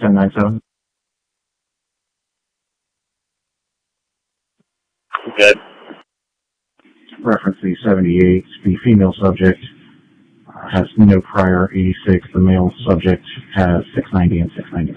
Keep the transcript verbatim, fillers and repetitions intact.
ten nine seven. Good. Reference the seventy-eight. The female subject uh, has no prior eighty-six. The male subject has six ninety and six ninety.